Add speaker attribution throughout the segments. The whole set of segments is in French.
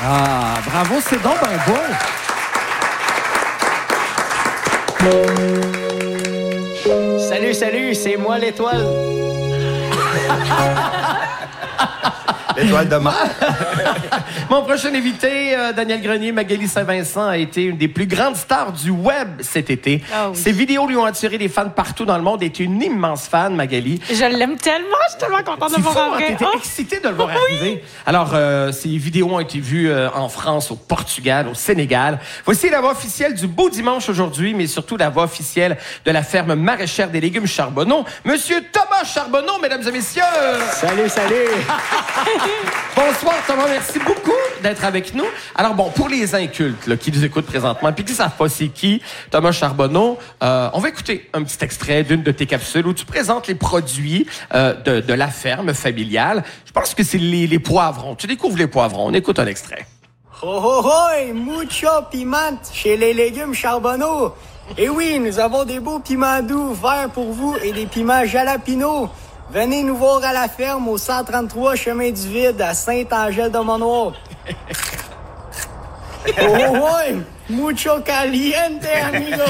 Speaker 1: Ah, bravo, c'est donc ben beau.
Speaker 2: Salut, c'est moi l'étoile.
Speaker 3: L'étoile de mer.
Speaker 1: Mon prochain invité, Daniel Grenier, Magali Saint-Vincent, a été une des plus grandes stars du web cet été.
Speaker 4: Ah oui.
Speaker 1: Ses vidéos lui ont attiré des fans partout dans le monde. Elle est une immense fan, Magali.
Speaker 4: Je l'aime tellement, je suis tellement contente de
Speaker 1: C'est
Speaker 4: le
Speaker 1: fou,
Speaker 4: voir
Speaker 1: hein,
Speaker 4: arriver.
Speaker 1: t'étais excitée de le voir arriver. Alors, ces vidéos ont été vues en France, au Portugal, au Sénégal. Voici la voix officielle du Beau Dimanche aujourd'hui, mais surtout la voix officielle de la ferme maraîchère des légumes Charbonneau, Monsieur Thomas Charbonneau, mesdames et messieurs.
Speaker 2: Salut.
Speaker 1: Bonsoir Thomas, merci beaucoup d'être avec nous. Alors bon, pour les incultes là, qui nous écoutent présentement, puis qui ne savent pas c'est qui, Thomas Charbonneau, on va écouter un petit extrait d'une de tes capsules où tu présentes les produits de la ferme familiale. Je pense que c'est les poivrons. Tu découvres les poivrons. On écoute un extrait.
Speaker 5: Ho ho ho, mucho piment chez les légumes Charbonneau. Et oui, nous avons des beaux piments doux verts pour vous et des piments jalapino. Venez nous voir à la ferme au 133 chemin du Vide à Saint-Angèle-de-Mont-Noir. Oh ho ho, mucho caliente, amigo.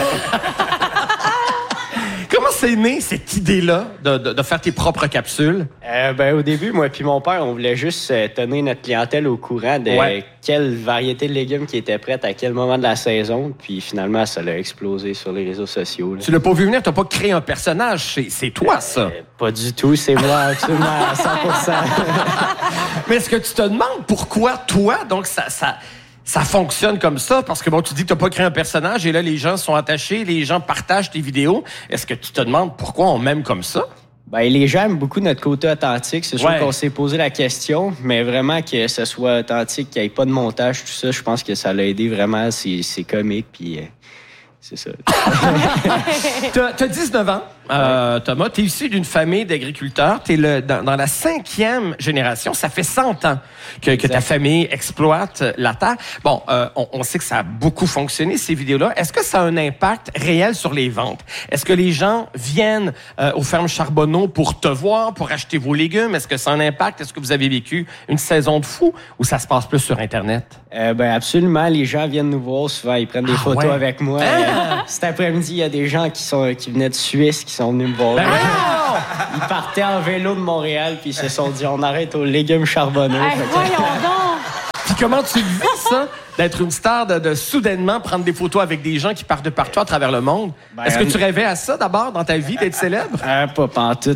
Speaker 1: Comment c'est né cette idée-là de faire tes propres capsules?
Speaker 2: Au début, moi puis mon père, on voulait juste tenir notre clientèle au courant de quelle variété de légumes qui était prête à quel moment de la saison. Puis finalement, ça l'a explosé sur les réseaux sociaux. Là.
Speaker 1: Tu l'as pas vu venir, t'as pas créé un personnage. C'est toi, ça.
Speaker 2: Pas du tout, c'est moi, absolument à 100%.
Speaker 1: Mais est-ce que tu te demandes pourquoi toi, donc ça fonctionne comme ça? Parce que bon, tu dis que t'as pas créé un personnage et là, les gens sont attachés, les gens partagent tes vidéos. Est-ce que tu te demandes pourquoi on m'aime comme ça?
Speaker 2: Les gens aiment beaucoup notre côté authentique. C'est sûr
Speaker 1: Ouais.
Speaker 2: qu'on s'est posé la question, mais vraiment que ce soit authentique, qu'il n'y ait pas de montage, tout ça, je pense que ça l'a aidé vraiment. C'est comique, puis c'est ça.
Speaker 1: T'as 19 ans, Thomas. T'es issu d'une famille d'agriculteurs. T'es dans la 5e génération. Ça fait 100 ans que ta famille exploite la terre. Bon, on sait que ça a beaucoup fonctionné, ces vidéos-là. Est-ce que ça a un impact réel sur les ventes? Est-ce que les gens viennent aux fermes Charbonneau pour te voir, pour acheter vos légumes? Est-ce que ça a un impact? Est-ce que vous avez vécu une saison de fou ou ça se passe plus sur Internet?
Speaker 2: Absolument. Les gens viennent nous voir souvent. Ils prennent des photos avec moi.
Speaker 1: Ah!
Speaker 2: Cet après-midi, il y a des gens qui venaient de Suisse, qui sont venus me voir. Ils partaient en vélo de Montréal, puis ils se sont dit, on arrête aux légumes Charbonneau.
Speaker 4: Hey, voyons donc!
Speaker 1: Puis comment tu vis ça, d'être une star, de soudainement prendre des photos avec des gens qui partent de partout à travers le monde? Est-ce que tu rêvais à ça d'abord dans ta vie, d'être célèbre?
Speaker 2: Pas pantoute.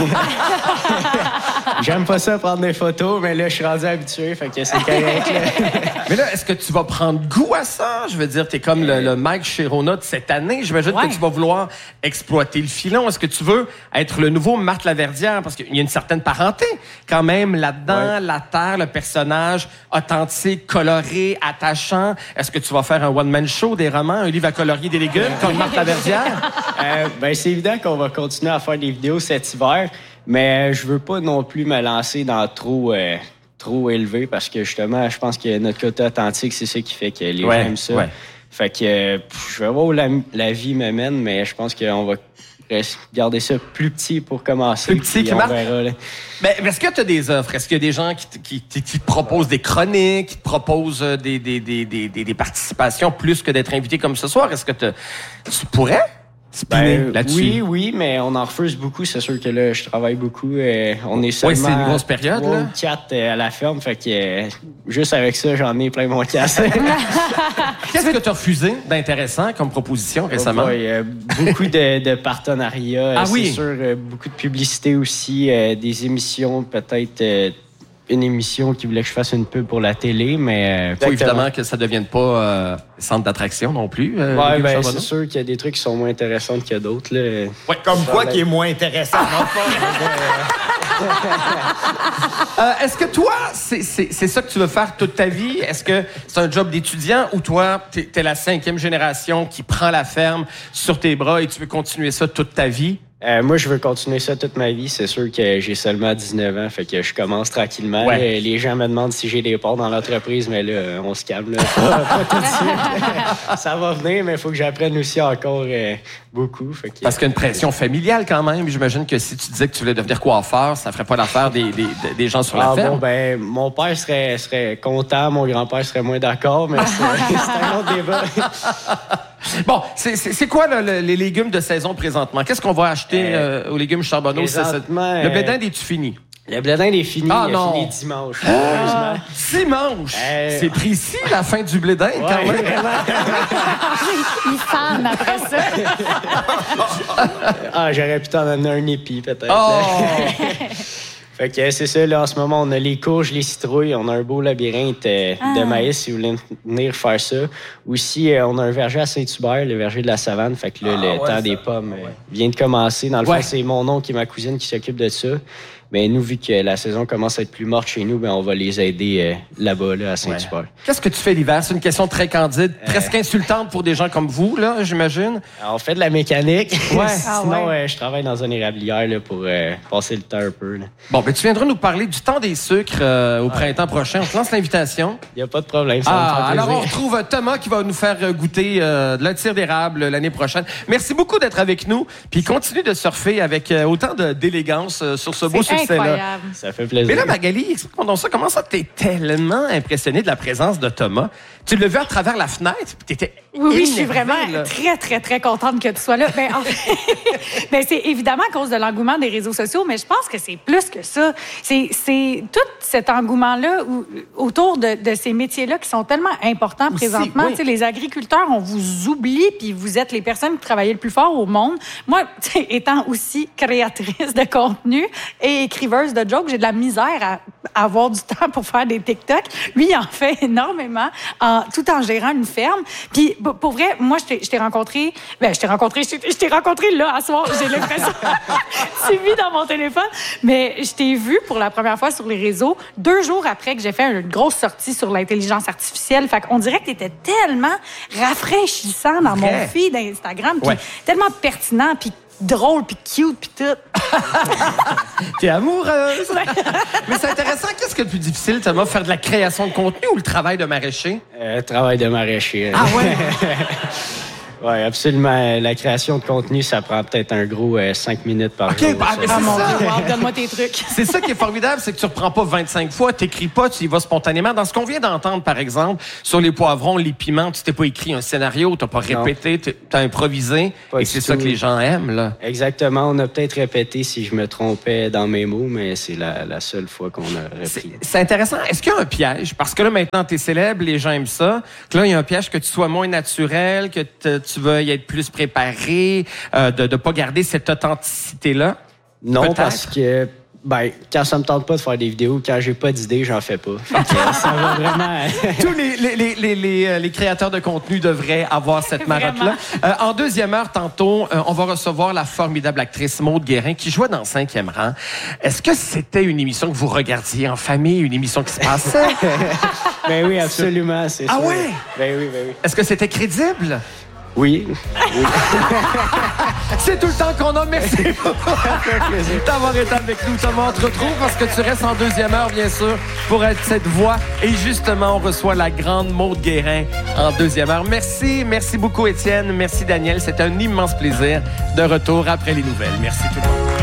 Speaker 2: J'aime pas ça prendre des photos, mais là, je suis rendu habitué, fait que c'est correct.
Speaker 1: Mais là, est-ce que tu vas prendre goût à ça? Je veux dire, t'es comme le Mike Chirona de cette année. J'imagine que tu vas vouloir exploiter le filon. Est-ce que tu veux être le nouveau Marthe Laverdière? Parce qu'il y a une certaine parenté quand même là-dedans, la terre, le personnage authentique, coloré, attachant. Est-ce que tu vas faire un one-man show, des romans, un livre à colorier des légumes comme Marthe Laverdière?
Speaker 2: C'est évident qu'on va continuer à faire des vidéos cet hiver, mais je veux pas non plus me lancer dans trop élevé parce que justement, je pense que notre côté authentique, c'est ça qui fait que les gens aiment ça. Ouais. Fait que je vais voir où la vie me mène, mais je pense qu'on va garder ça plus petit pour commencer.
Speaker 1: Plus petit, qui marche. Mais est-ce que tu as des offres? Est-ce qu'il y a des gens qui te proposent des chroniques, qui te proposent des participations plus que d'être invité comme ce soir? Est-ce que tu pourrais?
Speaker 2: Oui, mais on en refuse beaucoup. C'est sûr que là, je travaille beaucoup. On est seulement
Speaker 1: c'est une grosse période,
Speaker 2: 3 ou 4 à la ferme. Fait que juste avec ça, j'en ai plein mon casse.
Speaker 1: Qu'est-ce que tu as refusé d'intéressant comme proposition récemment?
Speaker 2: Beaucoup de partenariats.
Speaker 1: C'est
Speaker 2: sûr, beaucoup de publicité aussi. Des émissions, peut-être... une émission qui voulait que je fasse une pub pour la télé, mais...
Speaker 1: Faut évidemment que ça ne devienne pas centre d'attraction non plus.
Speaker 2: C'est sûr qu'il y a des trucs qui sont moins intéressants qu'il y a d'autres. Là.
Speaker 3: Ouais, comme quoi qui est moins intéressant?
Speaker 1: Est-ce que toi, c'est ça que tu veux faire toute ta vie? Est-ce que c'est un job d'étudiant ou toi, t'es la 5e génération qui prend la ferme sur tes bras et tu veux continuer ça toute ta vie?
Speaker 2: Moi, je veux continuer ça toute ma vie. C'est sûr que j'ai seulement 19 ans, fait que je commence tranquillement.
Speaker 1: Ouais.
Speaker 2: Les gens me demandent si j'ai des parts dans l'entreprise, mais là, on se calme. Là. Pas tout de suite. Ça va venir, mais il faut que j'apprenne aussi encore beaucoup. Fait que,
Speaker 1: Parce qu'il y a une pression familiale quand même. J'imagine que si tu disais que tu voulais devenir coiffeur, ça ferait pas l'affaire des gens sur la ferme.
Speaker 2: Bon, ben, mon père serait content, mon grand-père serait moins d'accord, mais c'est un autre débat.
Speaker 1: Bon, c'est quoi là, les légumes de saison présentement? Qu'est-ce qu'on va acheter aux légumes Charbonneau?
Speaker 2: Présentement,
Speaker 1: Le blé d'Inde, es-tu fini?
Speaker 2: Le blé d'Inde est fini.
Speaker 1: Ah,
Speaker 2: il
Speaker 1: non.
Speaker 2: a fini dimanche. Heureusement.
Speaker 1: Dimanche! C'est précis, la fin du blé d'Inde, quand
Speaker 2: Ouais,
Speaker 1: même.
Speaker 2: vraiment.
Speaker 4: Il fan après ça.
Speaker 2: J'aurais pu t'en donner un épi, peut-être.
Speaker 1: Oh!
Speaker 2: Fait que c'est ça, là, en ce moment, on a les courges, les citrouilles, on a un beau labyrinthe de maïs, si vous voulez venir faire ça. Aussi, on a un verger à Saint-Hubert, le verger de la savane. Fait que là, le temps des pommes vient de commencer. Dans le fond, c'est mon oncle et ma cousine qui s'occupent de ça. Mais nous, vu que la saison commence à être plus morte chez nous, ben on va les aider là-bas, là, à Saint-Hubert.
Speaker 1: Ouais. Qu'est-ce que tu fais l'hiver? C'est une question très candide, presque insultante pour des gens comme vous, là, j'imagine.
Speaker 2: On fait de la mécanique.
Speaker 1: Ouais.
Speaker 2: Sinon, je travaille dans une érablière là, pour passer le temps un peu. Là.
Speaker 1: Bon, ben tu viendras nous parler du temps des sucres au printemps prochain. On te lance l'invitation.
Speaker 2: Il n'y a pas de problème, ça va me faire plaisir.
Speaker 1: Alors, on retrouve Thomas qui va nous faire goûter de la tire d'érable l'année prochaine. Merci beaucoup d'être avec nous. Puis continue de surfer avec autant d'élégance sur ce beau succès-là.
Speaker 4: Incroyable.
Speaker 2: Ça fait plaisir.
Speaker 1: Mais là, Magali, explique-moi donc ça. Comment ça t'es tellement impressionné de la présence de Thomas? Tu l'as vu à travers la fenêtre, puis t'étais
Speaker 4: Oui, je suis
Speaker 1: énervé,
Speaker 4: vraiment
Speaker 1: là.
Speaker 4: très, très, très contente que tu sois là. Ben, en fait, ben, c'est évidemment à cause de l'engouement des réseaux sociaux, mais je pense que c'est plus que ça. C'est tout cet engouement-là autour de ces métiers-là qui sont tellement importants
Speaker 1: Aussi,
Speaker 4: présentement.
Speaker 1: oui.
Speaker 4: Tu sais, les agriculteurs, on vous oublie, puis vous êtes les personnes qui travaillent le plus fort au monde. Moi, tu sais, étant aussi créatrice de contenu et écriveuse de jokes, j'ai de la misère à avoir du temps pour faire des TikTok. Lui, il en fait énormément, tout en gérant une ferme. Puis, pour vrai, moi, je t'ai rencontré... Ben, je t'ai rencontré là, à soir. J'ai l'impression... C'est vu dans mon téléphone. Mais je t'ai vu pour la première fois sur les réseaux 2 jours après que j'ai fait une grosse sortie sur l'intelligence artificielle. Fait qu'on dirait que t'étais tellement rafraîchissant dans mon feed d'Instagram, puis tellement pertinent, puis drôle, puis cute, puis tout.
Speaker 1: T'es amoureuse. Mais c'est intéressant. Qu'est-ce que le plus difficile, Thomas, faire de la création de contenu ou le travail de maraîcher?
Speaker 2: Travail de maraîcher.
Speaker 1: Ah ouais?
Speaker 2: Oui, absolument. La création de contenu, ça prend peut-être un gros 5 minutes par jour.
Speaker 1: bah, mais
Speaker 4: Ah, mon
Speaker 1: ça.
Speaker 4: Dieu, wow, donne-moi tes trucs.
Speaker 1: C'est ça qui est formidable, c'est que tu reprends pas 25 fois, t'écris pas, tu y vas spontanément. Dans ce qu'on vient d'entendre, par exemple, sur les poivrons, les piments, tu t'es pas écrit un scénario, t'as pas répété, t'as improvisé.
Speaker 2: Pas
Speaker 1: et
Speaker 2: du
Speaker 1: c'est ça
Speaker 2: tout.
Speaker 1: que les gens aiment, là.
Speaker 2: Exactement. On a peut-être répété si je me trompais dans mes mots, mais c'est la seule fois qu'on a repris.
Speaker 1: C'est intéressant. Est-ce qu'il y a un piège? Parce que là, maintenant, t'es célèbre, les gens aiment ça. Que là, il y a un piège que tu sois moins naturel, que tu veuilles être plus préparé, de pas garder cette authenticité-là?
Speaker 2: Non,
Speaker 1: Peut-être.
Speaker 2: parce que quand ça me tente pas de faire des vidéos, quand j'ai pas d'idée, j'en fais pas. Fait que ça va vraiment...
Speaker 1: Tous les créateurs de contenu devraient avoir cette marotte-là. En deuxième heure, tantôt, on va recevoir la formidable actrice Maude Guérin qui jouait dans 5e rang. Est-ce que c'était une émission que vous regardiez en famille, une émission qui se passait?
Speaker 2: Ben oui, absolument, c'est
Speaker 1: Ah
Speaker 2: sûr.
Speaker 1: ouais?
Speaker 2: Ben oui.
Speaker 1: Est-ce que c'était crédible?
Speaker 2: Oui.
Speaker 1: C'est tout le temps qu'on a. Merci d'avoir été avec nous, Thomas. On te retrouve parce que tu restes en deuxième heure, bien sûr, pour être cette voix. Et justement, on reçoit la grande Maude Guérin en deuxième heure. Merci beaucoup, Étienne. Merci, Daniel. C'est un immense plaisir de retour après les nouvelles. Merci tout le monde.